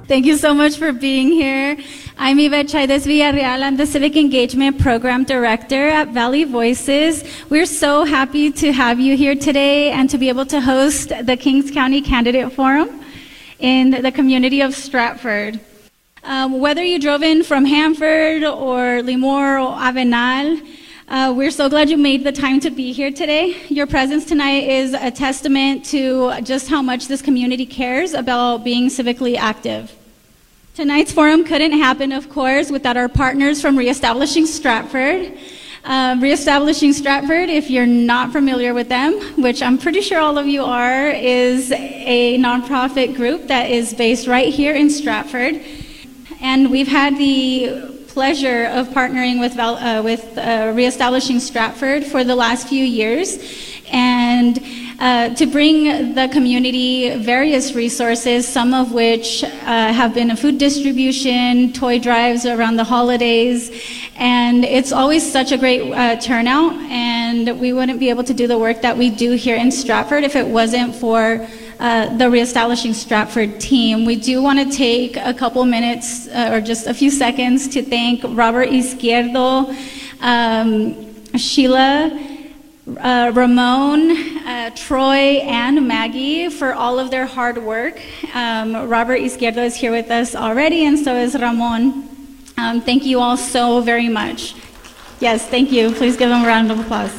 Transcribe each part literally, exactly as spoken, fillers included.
Thank you so much for being here. I'm Yvette Chaides Villarreal. I'm the Civic Engagement Program Director at Valley Voices. We're so happy to have you here today and to be able to host the Kings County Candidate Forum in the community of Stratford. Um, whether you drove in from Hanford or Limor or Avenal, uh, we're so glad you made the time to be here today. Your presence tonight is a testament to just how much this community cares about being civically active. Tonight's forum couldn't happen, of course, without our partners from Reestablishing Stratford. Um, Reestablishing Stratford, if you're not familiar with them, which I'm pretty sure all of you are, is a nonprofit group that is based right here in Stratford. And we've had the pleasure of partnering with, uh, with uh, Reestablishing Stratford for the last few years, and uh, to bring the community various resources, some of which uh, have been a food distribution, toy drives around the holidays, and it's always such a great uh, turnout, and we wouldn't be able to do the work that we do here in Stratford if it wasn't for Uh, the Reestablishing Stratford team. We do want to take a couple minutes uh, or just a few seconds to thank Robert Izquierdo, um, Sheila, uh, Ramon, uh, Troy, and Maggie for all of their hard work. Um, Robert Izquierdo is here with us already, and so is Ramon. Um, thank you all so very much. Yes, thank you. Please give them a round of applause.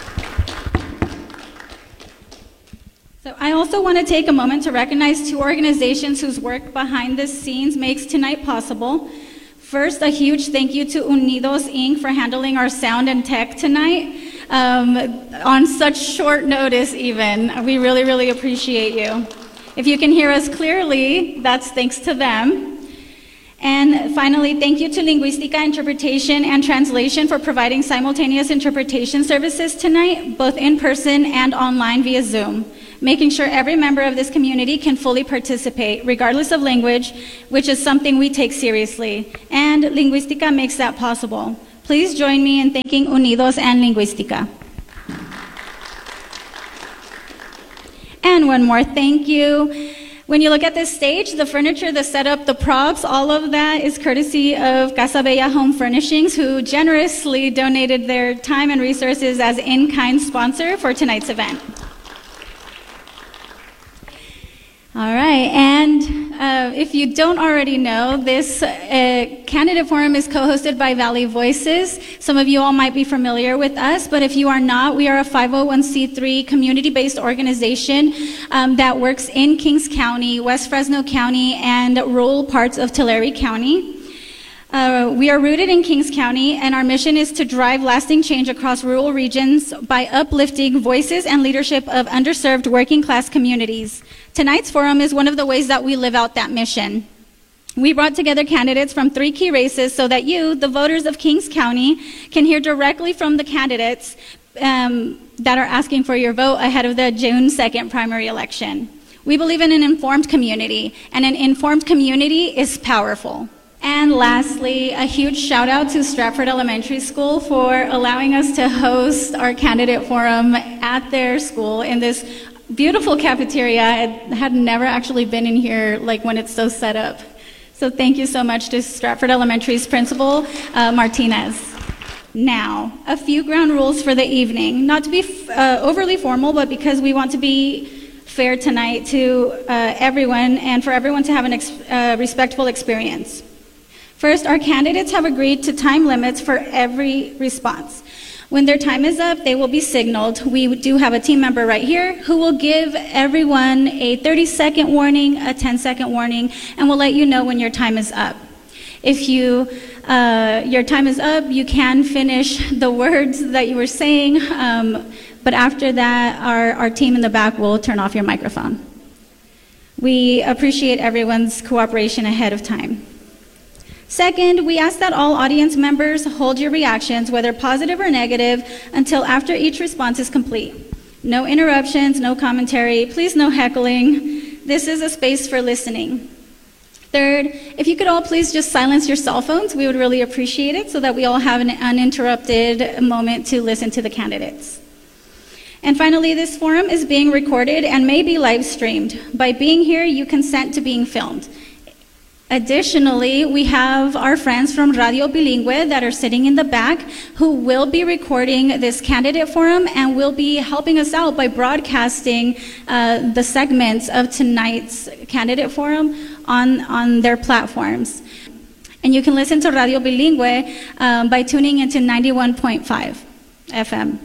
So I also want to take a moment to recognize two organizations whose work behind the scenes makes tonight possible. First, a huge thank you to Unidos Incorporated for handling our sound and tech tonight um, on such short notice even. We really, really appreciate you. If you can hear us clearly, that's thanks to them. And finally, thank you to Linguistica Interpretation and Translation for providing simultaneous interpretation services tonight, both in person and online via Zoom, making sure every member of this community can fully participate, regardless of language, which is something we take seriously. And Linguistica makes that possible. Please join me in thanking Unidos and Linguistica. And one more thank you. When you look at this stage, the furniture, the setup, the props, all of that is courtesy of Casa Bella Home Furnishings, who generously donated their time and resources as in-kind sponsor for tonight's event. All right, and uh, if you don't already know, this uh, candidate forum is co-hosted by Valley Voices. Some of you all might be familiar with us, but if you are not, we are a five oh one c three community-based organization um, that works in Kings County, West Fresno County, and rural parts of Tulare County. Uh, we are rooted in Kings County, and our mission is to drive lasting change across rural regions by uplifting voices and leadership of underserved working-class communities. Tonight's forum is one of the ways that we live out that mission. We brought together candidates from three key races so that you, the voters of Kings County, can hear directly from the candidates um, that are asking for your vote ahead of the June second primary election. We believe in an informed community, and an informed community is powerful. And lastly, a huge shout out to Stratford Elementary School for allowing us to host our candidate forum at their school in this beautiful cafeteria. I had never actually been in here like when it's so set up. So thank you so much to Stratford Elementary's principal, uh, Martinez. Now, a few ground rules for the evening. Not to be uh, overly formal, but because we want to be fair tonight to uh, everyone and for everyone to have a ex uh, respectful experience. First, our candidates have agreed to time limits for every response. When their time is up, they will be signaled. We do have a team member right here who will give everyone a thirty second warning, a ten second warning, and will let you know when your time is up. If you, uh, your time is up, you can finish the words that you were saying, um, but after that, our, our team in the back will turn off your microphone. We appreciate everyone's cooperation ahead of time. Second, we ask that all audience members hold your reactions, whether positive or negative, until after each response is complete. No interruptions, no commentary, please no heckling. This is a space for listening. Third, if you could all please just silence your cell phones, we would really appreciate it so that we all have an uninterrupted moment to listen to the candidates. And finally, this forum is being recorded and may be live streamed. By being here, you consent to being filmed. Additionally, we have our friends from Radio Bilingüe that are sitting in the back who will be recording this candidate forum and will be helping us out by broadcasting uh, the segments of tonight's candidate forum on, on their platforms. And you can listen to Radio Bilingüe um, by tuning into ninety-one point five F M.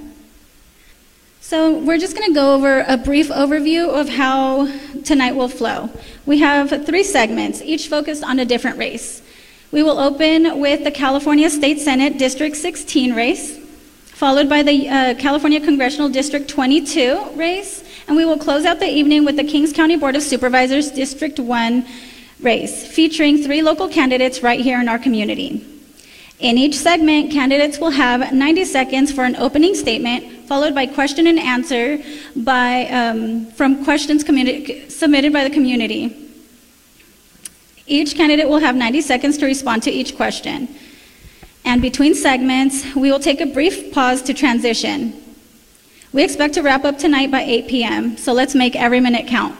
So we're just going to go over a brief overview of how tonight will flow. We have three segments, each focused on a different race. We will open with the California State Senate District sixteen race, followed by the uh, California Congressional District twenty-two race, and we will close out the evening with the Kings County Board of Supervisors District one race, featuring three local candidates right here in our community. In each segment, candidates will have ninety seconds for an opening statement, followed by question and answer by, um, from questions submitted by the community. Each candidate will have ninety seconds to respond to each question. And between segments, we will take a brief pause to transition. We expect to wrap up tonight by eight p m, so let's make every minute count.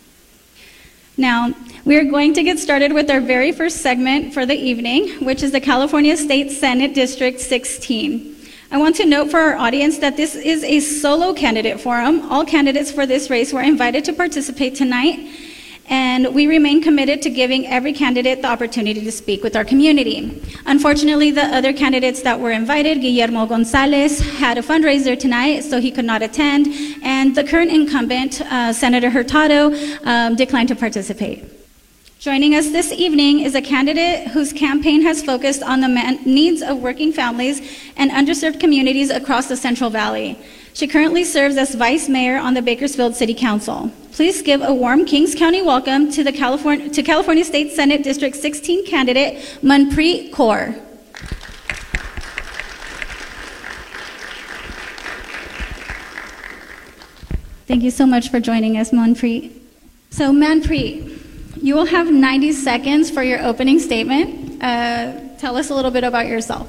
Now, we are going to get started with our very first segment for the evening, which is the California State Senate District sixteen. I want to note for our audience that this is a solo candidate forum. All candidates for this race were invited to participate tonight, and we remain committed to giving every candidate the opportunity to speak with our community. Unfortunately, the other candidates that were invited, Guillermo Gonzalez, had a fundraiser tonight, so he could not attend, and the current incumbent, uh, Senator Hurtado, um, declined to participate. Joining us this evening is a candidate whose campaign has focused on the man- needs of working families and underserved communities across the Central Valley. She currently serves as Vice Mayor on the Bakersfield City Council. Please give a warm Kings County welcome to the California, to California State Senate District sixteen candidate, Manpreet Kaur. Thank you so much for joining us, Manpreet. So, Manpreet, you will have ninety seconds for your opening statement. Uh, tell us a little bit about yourself.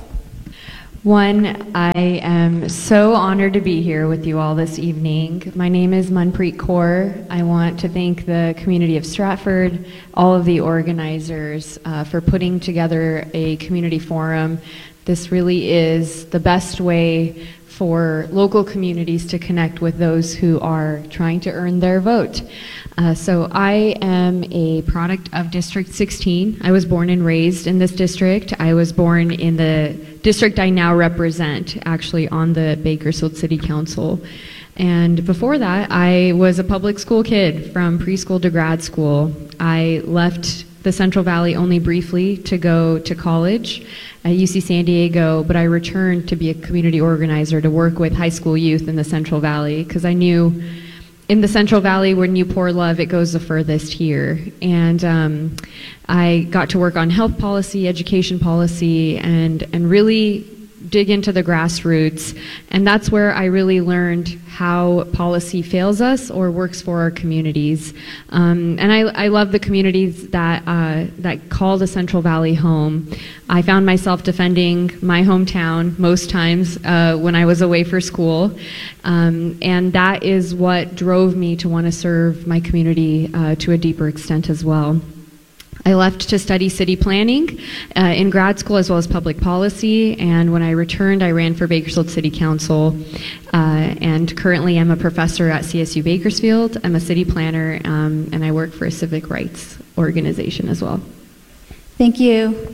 One, I am so honored to be here with you all this evening. My name is Manpreet Kaur. I want to thank the community of Stratford, all of the organizers uh, for putting together a community forum. This really is the best way for local communities to connect with those who are trying to earn their vote. Uh, so I am a product of District sixteen. I was born and raised in this district. I was born in the district I now represent, actually on the Bakersfield City Council. And before that, I was a public school kid from preschool to grad school. I left the Central Valley only briefly to go to college at U C San Diego, but I returned to be a community organizer to work with high school youth in the Central Valley because I knew in the Central Valley, when you pour love, it goes the furthest here. And um, I got to work on health policy, education policy, and, and really dig into the grassroots. And that's where I really learned how policy fails us or works for our communities. Um, and I, I love the communities that, uh, that call the Central Valley home. I found myself defending my hometown most times uh, when I was away for school. Um, and that is what drove me to want to serve my community uh, to a deeper extent as well. I left to study city planning uh, in grad school as well as public policy, and when I returned, I ran for Bakersfield City Council, uh, and currently I'm a professor at C S U Bakersfield. I'm a city planner, um, and I work for a civic rights organization as well. Thank you.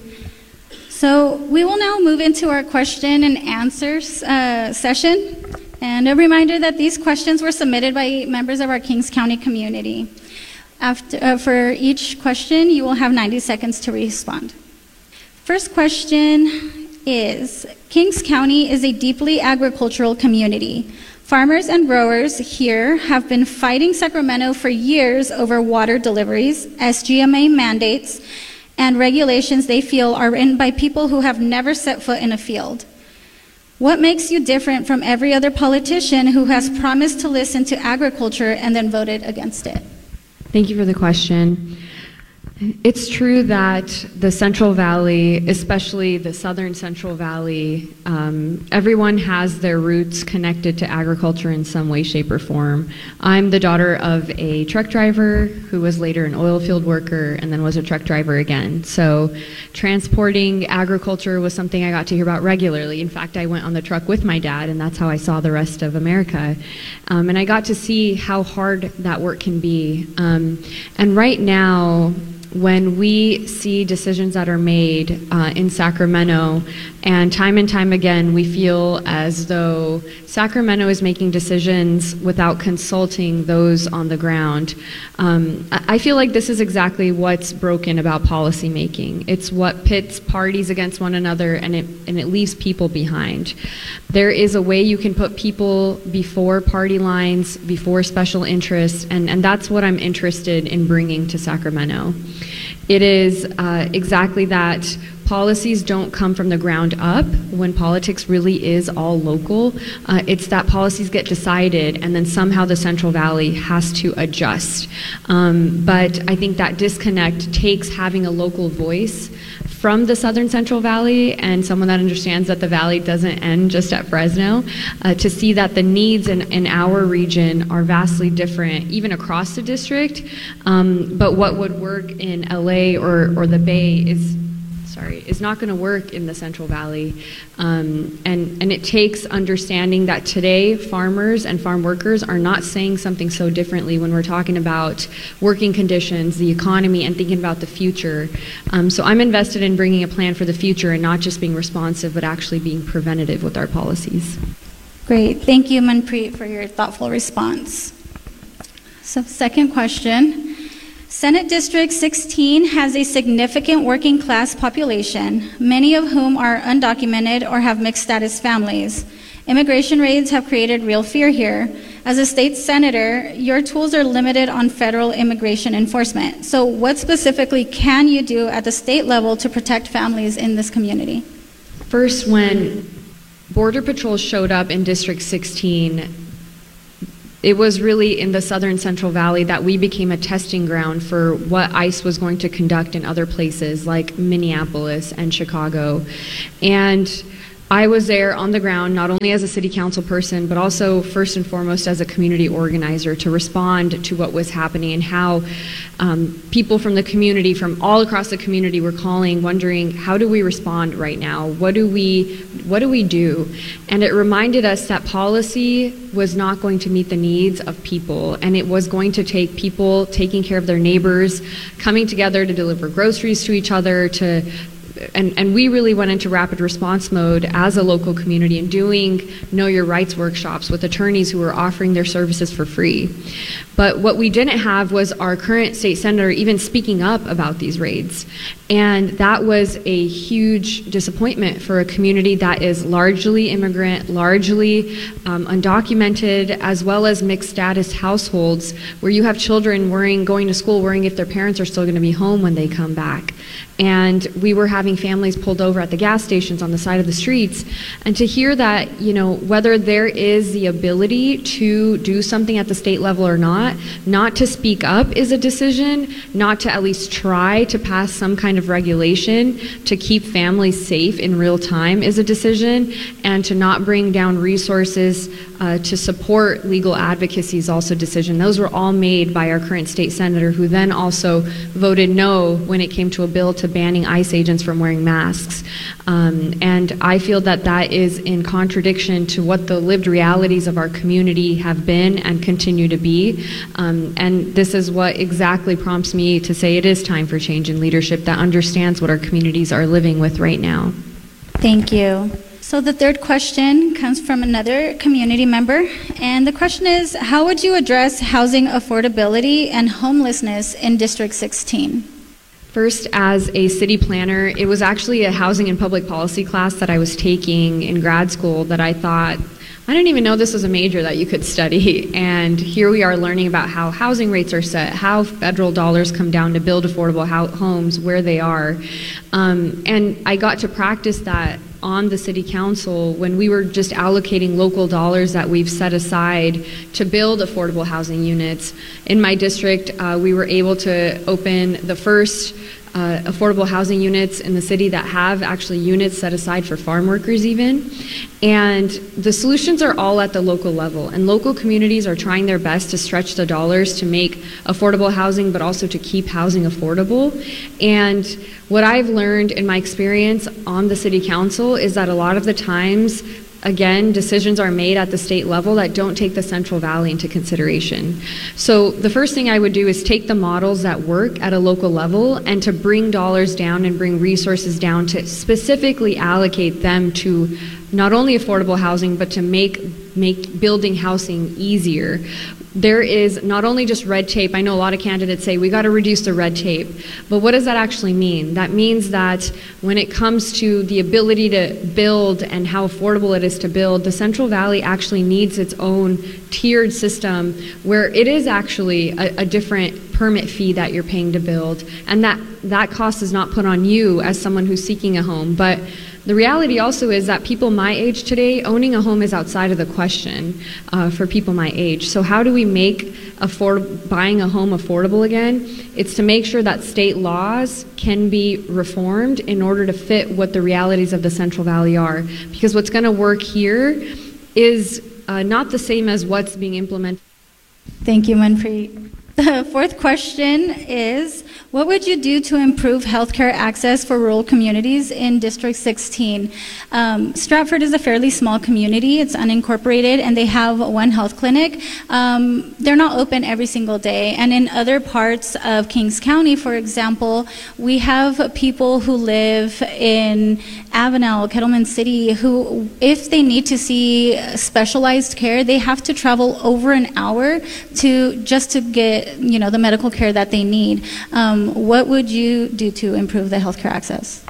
So we will now move into our question and answers uh, session, and a reminder that these questions were submitted by members of our Kings County community. After, uh, for each question, you will have ninety seconds to respond. First question is, Kings County is a deeply agricultural community. Farmers and growers here have been fighting Sacramento for years over water deliveries, S G M A mandates, and regulations they feel are written by people who have never set foot in a field. What makes you different from every other politician who has promised to listen to agriculture and then voted against it? Thank you for the question. It's true that the Central Valley, especially the southern Central Valley, um, everyone has their roots connected to agriculture in some way, shape, or form. I'm the daughter of a truck driver who was later an oil field worker and then was a truck driver again. So transporting agriculture was something I got to hear about regularly. In fact, I went on the truck with my dad, and that's how I saw the rest of America. Um, and I got to see how hard that work can be. Um, and right now, when we see decisions that are made uh, in Sacramento, and time and time again we feel as though Sacramento is making decisions without consulting those on the ground. Um, I feel like this is exactly what's broken about policy making. It's what pits parties against one another, and it, and it leaves people behind. There is a way you can put people before party lines, before special interests, and, and that's what I'm interested in bringing to Sacramento. It is uh, exactly that. Policies don't come from the ground up when politics really is all local. Uh, it's that policies get decided and then somehow the Central Valley has to adjust. Um, but I think that disconnect takes having a local voice from the Southern Central Valley and someone that understands that the valley doesn't end just at Fresno, uh, to see that the needs in, in our region are vastly different, even across the district. Um, but what would work in L A or, or the Bay is sorry, is not going to work in the Central Valley. Um, and, and it takes understanding that today farmers and farm workers are not saying something so differently when we're talking about working conditions, the economy, and thinking about the future. Um, so I'm invested in bringing a plan for the future and not just being responsive, but actually being preventative with our policies. Great. Thank you, Manpreet, for your thoughtful response. So second question. Senate District sixteen has a significant working class population, many of whom are undocumented or have mixed status families. Immigration raids have created real fear here. As a state senator, your tools are limited on federal immigration enforcement. So what specifically can you do at the state level to protect families in this community? First, when Border Patrol showed up in District sixteen, it was really in the Southern Central Valley that we became a testing ground for what ICE was going to conduct in other places like Minneapolis and Chicago. And I was there on the ground, not only as a city council person, but also first and foremost as a community organizer to respond to what was happening and how um, people from the community, from all across the community, were calling, wondering, how do we respond right now? What do we, what do we do? And it reminded us that policy was not going to meet the needs of people, and it was going to take people taking care of their neighbors, coming together to deliver groceries to each other, to And, and we really went into rapid response mode as a local community and doing Know Your Rights workshops with attorneys who were offering their services for free. But what we didn't have was our current state senator even speaking up about these raids. And that was a huge disappointment for a community that is largely immigrant, largely um, undocumented, as well as mixed status households where you have children worrying, going to school, worrying if their parents are still going to be home when they come back. And we were having families pulled over at the gas stations on the side of the streets. And to hear that, you know, whether there is the ability to do something at the state level or not, not to speak up is a decision, not to at least try to pass some kind of regulation to keep families safe in real time is a decision, and to not bring down resources uh, to support legal advocacy is also a decision. Those were all made by our current state senator, who then also voted no when it came to a bill to banning ICE agents from wearing masks. Um, and I feel that that is in contradiction to what the lived realities of our community have been and continue to be. Um, and this is what exactly prompts me to say it is time for change in leadership that understands what our communities are living with right now. Thank you. So the third question comes from another community member, and the question is, how would you address housing affordability and homelessness in District sixteen? First, as a city planner, it was actually a housing and public policy class that I was taking in grad school that I thought, I didn't even know this was a major that you could study. And here we are learning about how housing rates are set, how federal dollars come down to build affordable ho- homes where they are. Um, and I got to practice that on the city council when we were just allocating local dollars that we've set aside to build affordable housing units. In my district, uh, we were able to open the first Uh, affordable housing units in the city that have actually units set aside for farm workers even. And the solutions are all at the local level, and local communities are trying their best to stretch the dollars to make affordable housing, but also to keep housing affordable. And what I've learned in my experience on the city council is that a lot of the times, again, decisions are made at the state level that don't take the Central Valley into consideration. So the first thing I would do is take the models that work at a local level and to bring dollars down and bring resources down to specifically allocate them to not only affordable housing, but to make make building housing easier. There is not only just red tape. I know a lot of candidates say we got to reduce the red tape, but what does that actually mean? That means that when it comes to the ability to build and how affordable it is to build, the Central Valley actually needs its own tiered system where it is actually a, a different permit fee that you're paying to build, and that that cost is not put on you as someone who's seeking a home. But the reality also is that people my age today, owning a home is outside of the question uh, for people my age. So how do we make afford- buying a home affordable again? It's to make sure that state laws can be reformed in order to fit what the realities of the Central Valley are. Because what's going to work here is uh, not the same as what's being implemented. Thank you, Manpreet. The fourth question is, what would you do to improve healthcare access for rural communities in District sixteen? Um, Stratford is a fairly small community. It's unincorporated, and they have one health clinic. Um, they're not open every single day. And in other parts of Kings County, for example, we have people who live in Avenel, Kettleman City, who, if they need to see specialized care, they have to travel over an hour to just to get you know, the medical care that they need. Um, what would you do to improve the healthcare access?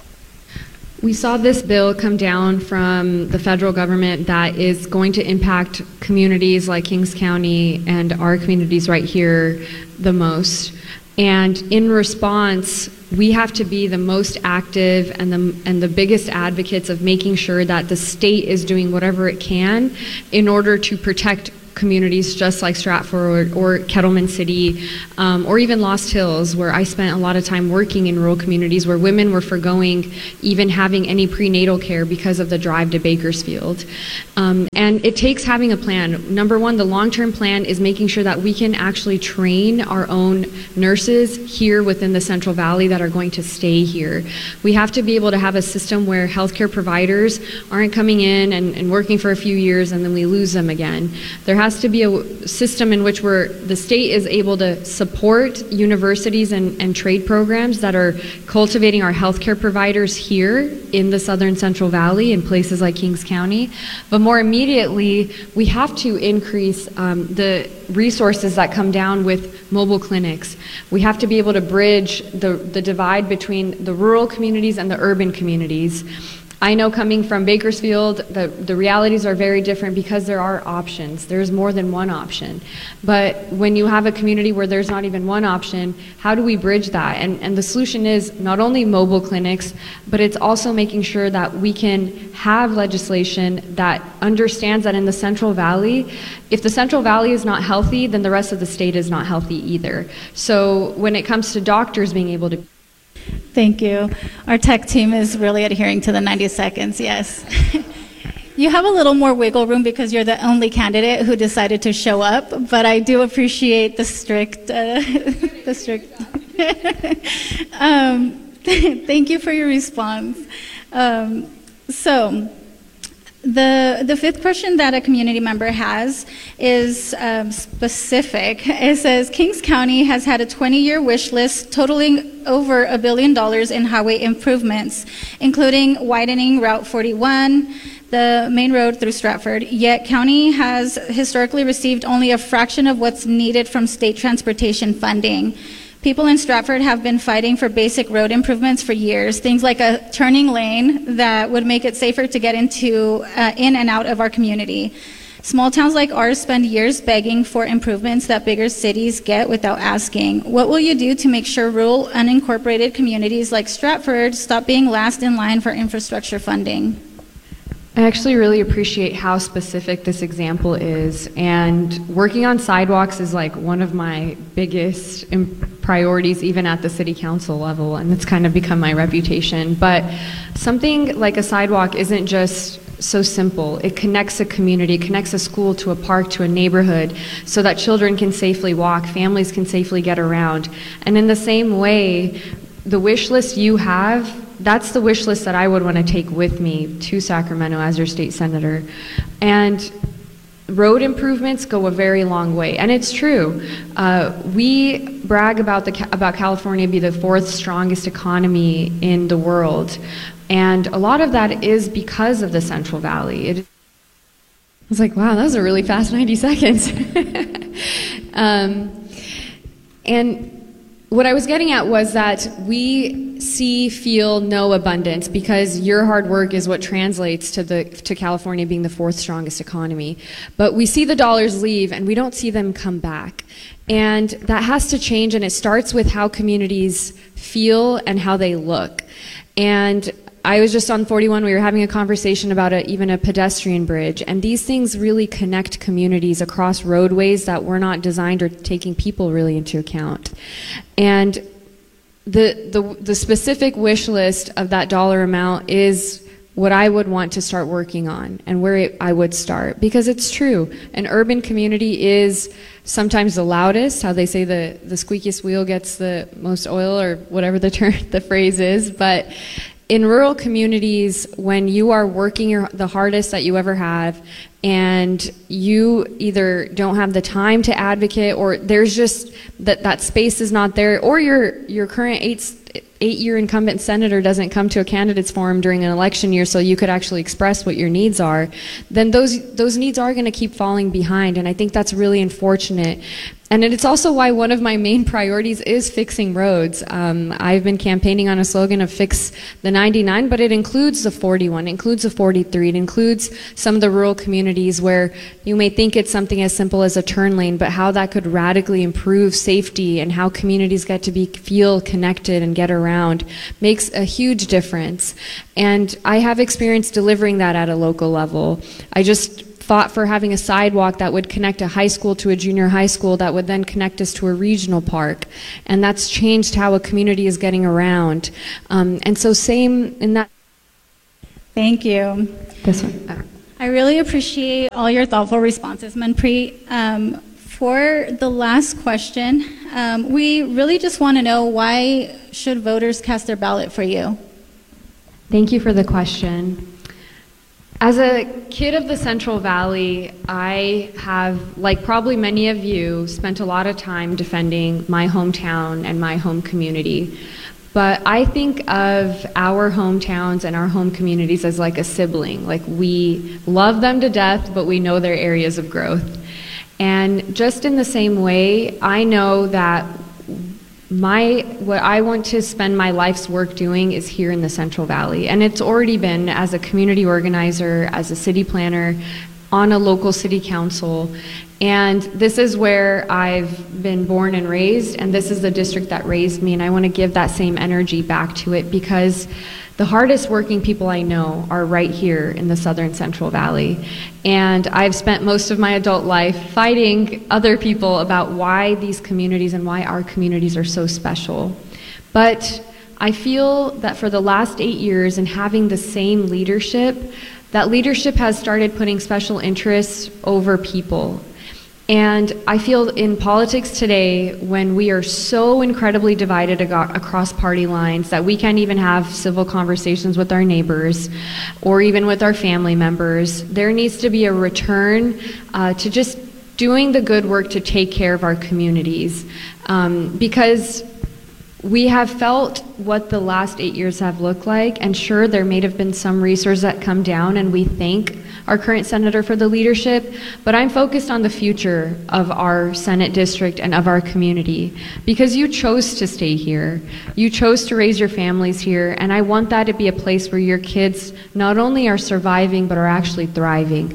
We saw this bill come down from the federal government that is going to impact communities like Kings County and our communities right here the most. And in response, we have to be the most active and the, and the biggest advocates of making sure that the state is doing whatever it can in order to protect communities just like Stratford or, or Kettleman City, um, or even Lost Hills, where I spent a lot of time working in rural communities where women were forgoing even having any prenatal care because of the drive to Bakersfield. Um, and it takes having a plan. Number one, the long-term plan is making sure that we can actually train our own nurses here within the Central Valley that are going to stay here. We have to be able to have a system where healthcare providers aren't coming in and, and working for a few years and then we lose them again. There has to be a system in which we're, the state is able to support universities and, and trade programs that are cultivating our healthcare providers here in the Southern Central Valley in places like Kings County. But more immediately, we have to increase um, the resources that come down with mobile clinics. We have to be able to bridge the, the divide between the rural communities and the urban communities. I know coming from Bakersfield, the, the realities are very different because there are options. There's more than one option. But when you have a community where there's not even one option, how do we bridge that? And, and the solution is not only mobile clinics, but it's also making sure that we can have legislation that understands that in the Central Valley, if the Central Valley is not healthy, then the rest of the state is not healthy either. So when it comes to doctors being able to Thank you. Our tech team is really adhering to the ninety seconds, yes. You have a little more wiggle room because you're the only candidate who decided to show up, but I do appreciate the strict, uh, the strict. um, thank you for your response. Um, so, The the fifth question that a community member has is um, specific. It says, Kings County has had a twenty-year wish list totaling over a billion dollars in highway improvements, including widening Route forty-one, the main road through Stratford. Yet county has historically received only a fraction of what's needed from state transportation funding. People in Stratford have been fighting for basic road improvements for years, things like a turning lane that would make it safer to get into, uh, in and out of our community. Small towns like ours spend years begging for improvements that bigger cities get without asking. What will you do to make sure rural, unincorporated communities like Stratford stop being last in line for infrastructure funding? I actually really appreciate how specific this example is, and working on sidewalks is like one of my biggest im- priorities even at the city council level, and it's kind of become my reputation. But something like a sidewalk isn't just so simple. It connects a community, it connects a school to a park, to a neighborhood, so that children can safely walk, families can safely get around. And in the same way, the wish list you have, that's the wish list that I would want to take with me to Sacramento as your state senator. And road improvements go a very long way, and it's true. Uh, we brag about the about California being the fourth strongest economy in the world, and a lot of that is because of the Central Valley. It, I was like, wow, that was a really fast ninety seconds. um, and what I was getting at was that we see, feel, know abundance because your hard work is what translates to the to California being the fourth strongest economy. But we see the dollars leave and we don't see them come back. And that has to change, and it starts with how communities feel and how they look. And I was just on forty-one, we were having a conversation about a, even a pedestrian bridge, and these things really connect communities across roadways that were not designed or taking people really into account. And the, the, the specific wish list of that dollar amount is what I would want to start working on and where it, I would start, because it's true. An urban community is sometimes the loudest, how they say the, the squeakiest wheel gets the most oil, or whatever the term, the phrase is, but in rural communities, when you are working your, the hardest that you ever have, and you either don't have the time to advocate, or there's just that that space is not there, or your your current eight eight year incumbent senator doesn't come to a candidates forum during an election year so you could actually express what your needs are, then those those needs are going to keep falling behind, and I think that's really unfortunate. And it's also why one of my main priorities is fixing roads. Um, I've been campaigning on a slogan of fix the ninety-nine, but it includes the forty-one, it includes the forty-three, it includes some of the rural communities where you may think it's something as simple as a turn lane, but how that could radically improve safety and how communities get to be feel connected and get around makes a huge difference. And I have experience delivering that at a local level. I just fought for having a sidewalk that would connect a high school to a junior high school that would then connect us to a regional park. And that's changed how a community is getting around. Um, and so same in that. Thank you. This one. Oh. I really appreciate all your thoughtful responses, Manpreet. Um, for the last question, um, we really just want to know, why should voters cast their ballot for you? Thank you for the question. As a kid of the Central Valley, I have, like probably many of you, spent a lot of time defending my hometown and my home community. But I think of our hometowns and our home communities as like a sibling. Like, we love them to death, but we know their areas of growth. And just in the same way, I know that My, what I want to spend my life's work doing is here in the Central Valley. And it's already been as a community organizer, as a city planner, on a local city council. And this is where I've been born and raised, and this is the district that raised me, and I want to give that same energy back to it, because the hardest working people I know are right here in the Southern Central Valley. And I've spent most of my adult life fighting other people about why these communities and why our communities are so special. But I feel that for the last eight years and having the same leadership, that leadership has started putting special interests over people. And I feel in politics today, when we are so incredibly divided ag- across party lines that we can't even have civil conversations with our neighbors or even with our family members, there needs to be a return uh, to just doing the good work to take care of our communities. Um, because we have felt what the last eight years have looked like, and sure, there may have been some resources that come down, and we thank our current senator for the leadership, but I'm focused on the future of our Senate district and of our community, because you chose to stay here. You chose to raise your families here, and I want that to be a place where your kids not only are surviving, but are actually thriving.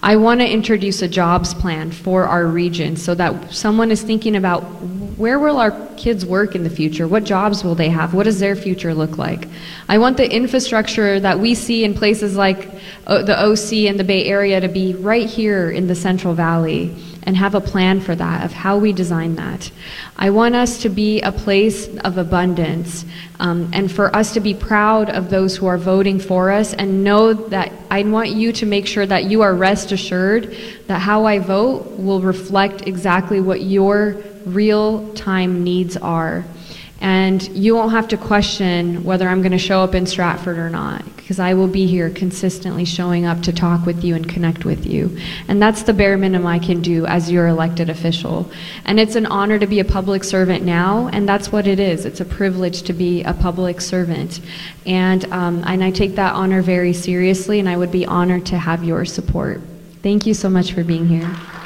I want to introduce a jobs plan for our region so that someone is thinking about where will our kids work in the future? What jobs will they have? What does their future look like? I want the infrastructure that we see in places like uh, the O C and the Bay Area to be right here in the Central Valley, and have a plan for that, of how we design that. I want us to be a place of abundance, um, and for us to be proud of those who are voting for us, and know that I want you to make sure that you are rest assured that how I vote will reflect exactly what your real-time needs are. And you won't have to question whether I'm going to show up in Stratford or not, because I will be here consistently showing up to talk with you and connect with you. And that's the bare minimum I can do as your elected official. And it's an honor to be a public servant now, and that's what it is. It's a privilege to be a public servant. And, um, and I take that honor very seriously, and I would be honored to have your support. Thank you so much for being here.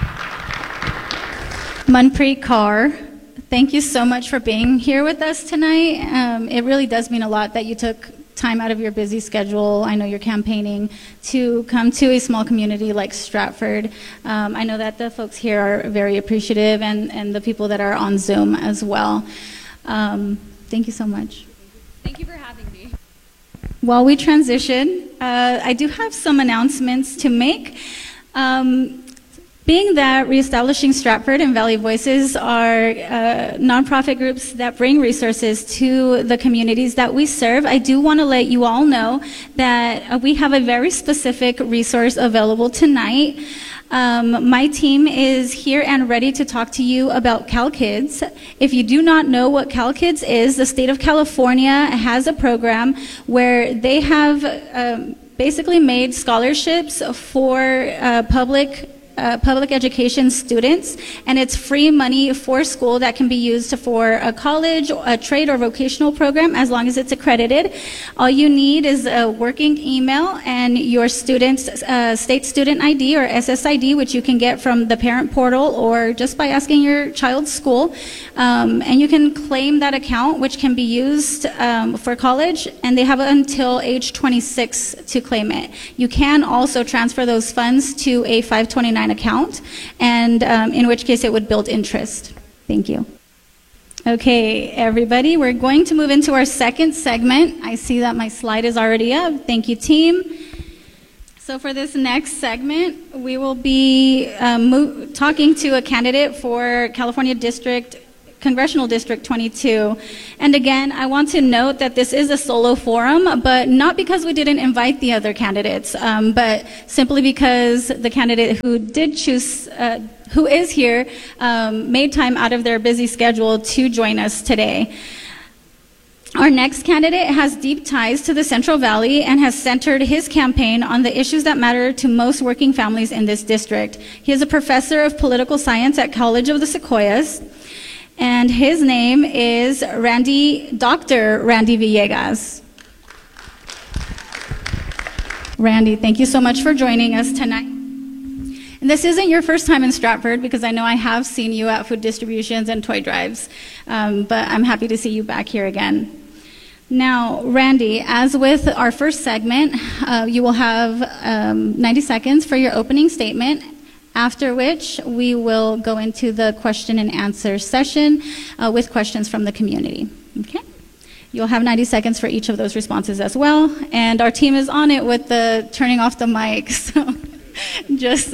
Manpreet Kaur, thank you so much for being here with us tonight. Um, it really does mean a lot that you took time out of your busy schedule. I know you're campaigning to come to a small community like Stratford. Um, I know that the folks here are very appreciative, and, and the people that are on Zoom as well. Um, thank you so much. Thank you for having me. While we transition, uh, I do have some announcements to make. Um, Being that Reestablishing Stratford and Valley Voices are uh, nonprofit groups that bring resources to the communities that we serve, I do want to let you all know that uh, we have a very specific resource available tonight. Um, my team is here and ready to talk to you about CalKids. If you do not know what CalKids is, the state of California has a program where they have um, basically made scholarships for uh, public Uh, public education students, and it's free money for school that can be used for a college, a trade, or vocational program as long as it's accredited. All you need is a working email and your student's uh, state student I D or S S I D, which you can get from the parent portal or just by asking your child's school. Um, and you can claim that account, which can be used um, for college, and they have until age twenty-six to claim it. You can also transfer those funds to a five twenty-nine account, and um, in which case it would build interest. Thank you. Okay, everybody, we're going to move into our second segment. I see that my slide is already up. Thank you, team. So for this next segment, we will be um, move, talking to a candidate for California District Congressional District twenty-two. And again, I want to note that this is a solo forum, but not because we didn't invite the other candidates, um, but simply because the candidate who did choose, uh, who is here, um, made time out of their busy schedule to join us today. Our next candidate has deep ties to the Central Valley and has centered his campaign on the issues that matter to most working families in this district. He is a professor of political science at College of the Sequoias, and his name is Randy, Doctor Randy Villegas. Randy, thank you so much for joining us tonight. And this isn't your first time in Stratford, because I know I have seen you at food distributions and toy drives, um, but I'm happy to see you back here again. Now, Randy, as with our first segment, uh, you will have um, ninety seconds for your opening statement, after which we will go into the question and answer session uh, with questions from the community. Okay? You'll have ninety seconds for each of those responses as well, and our team is on it with the turning off the mic, so just...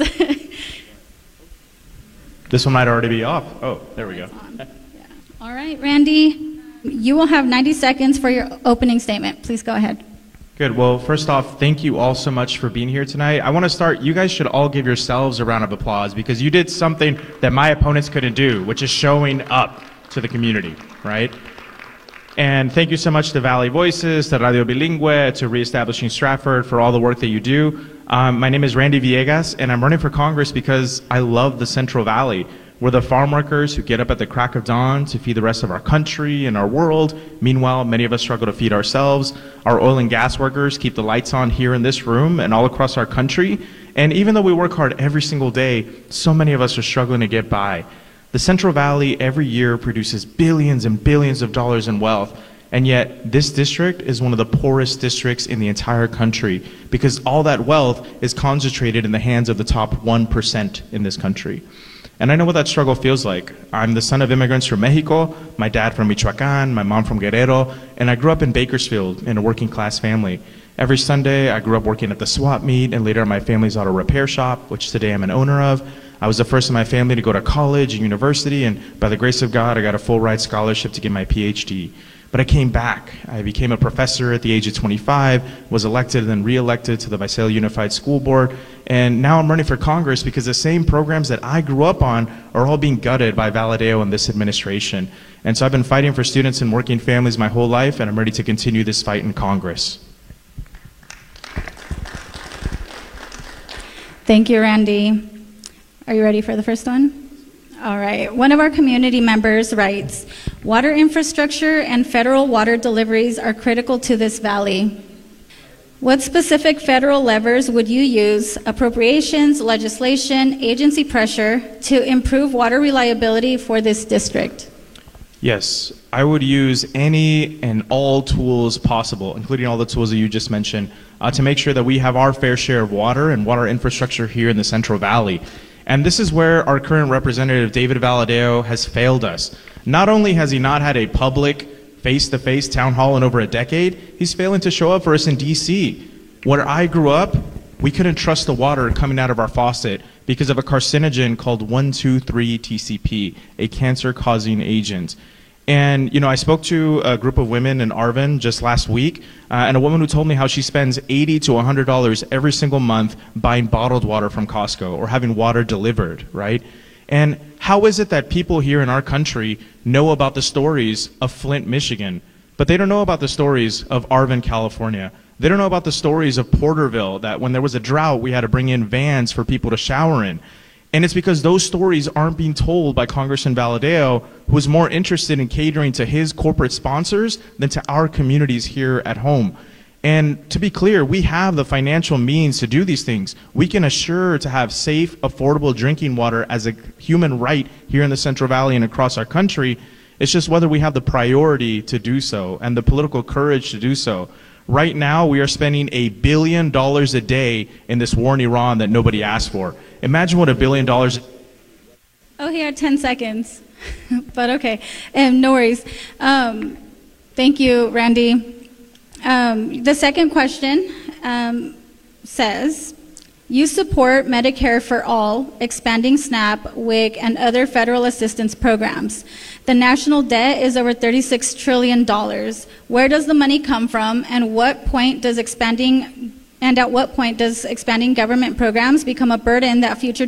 This one might already be off. Oh, there we go. Yeah. All right, Randy, you will have ninety seconds for your opening statement. Please go ahead. Good. Well, first off, thank you all so much for being here tonight. I want to start, you guys should all give yourselves a round of applause, because you did something that my opponents couldn't do, which is showing up to the community, right? And thank you so much to Valley Voices, to Radio Bilingüe, to Reestablishing Stratford for all the work that you do. Um, my name is Randy Villegas, and I'm running for Congress because I love the Central Valley. We're the farm workers who get up at the crack of dawn to feed the rest of our country and our world. Meanwhile, many of us struggle to feed ourselves. Our oil and gas workers keep the lights on here in this room and all across our country. And even though we work hard every single day, so many of us are struggling to get by. The Central Valley every year produces billions and billions of dollars in wealth. And yet, this district is one of the poorest districts in the entire country because all that wealth is concentrated in the hands of the top one percent in this country. And I know what that struggle feels like. I'm the son of immigrants from Mexico, my dad from Michoacan, my mom from Guerrero, and I grew up in Bakersfield in a working class family. Every Sunday, I grew up working at the swap meet and later at my family's auto repair shop, which today I'm an owner of. I was the first in my family to go to college and university, and by the grace of God, I got a full ride scholarship to get my P H D. But I came back. I became a professor at the age of twenty-five, was elected and then re-elected to the Visalia Unified School Board, and now I'm running for Congress because the same programs that I grew up on are all being gutted by Valadeo and this administration. And so I've been fighting for students and working families my whole life, and I'm ready to continue this fight in Congress. Thank you, Randy. Are you ready for the first one? All right. One of our community members writes, water infrastructure and federal water deliveries are critical to this valley. What specific federal levers would you use, appropriations, legislation, agency pressure, to improve water reliability for this district? Yes, I would use any and all tools possible, including all the tools that you just mentioned, uh, to make sure that we have our fair share of water and water infrastructure here in the Central Valley. And this is where our current representative, David Valadeo, has failed us. Not only has he not had a public, face-to-face town hall in over a decade, he's failing to show up for us in D C. Where I grew up, we couldn't trust the water coming out of our faucet because of a carcinogen called one two three T C P, a cancer-causing agent. And, you know, I spoke to a group of women in Arvin just last week, uh, and a woman who told me how she spends eighty to one hundred dollars every single month buying bottled water from Costco or having water delivered, right? And how is it that people here in our country know about the stories of Flint, Michigan, but they don't know about the stories of Arvin, California? They don't know about the stories of Porterville, that when there was a drought, we had to bring in vans for people to shower in. And it's because those stories aren't being told by Congressman Valadeo, who is more interested in catering to his corporate sponsors than to our communities here at home. And to be clear, we have the financial means to do these things. We can assure to have safe, affordable drinking water as a human right here in the Central Valley and across our country. It's just whether we have the priority to do so and the political courage to do so. Right now, we are spending a billion dollars a day in this war in Iran that nobody asked for. Imagine what a billion dollars... Oh, he had ten seconds, but okay, um, no worries. Um, thank you, Randy. Um, the second question um, says, you support Medicare for All, expanding SNAP, W I C, and other federal assistance programs. The national debt is over thirty-six trillion dollars. Where does the money come from, and what point does expanding and at what point does expanding government programs become a burden that future